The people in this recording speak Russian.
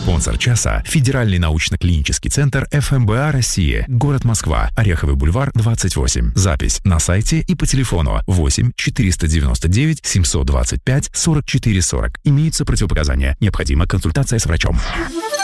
Спонсор часа – Федеральный научно-клинический центр ФМБА России, город Москва, Ореховый бульвар, 28. Запись на сайте и по телефону 8 499 725 44 40. Имеются противопоказания. Необходима консультация с врачом.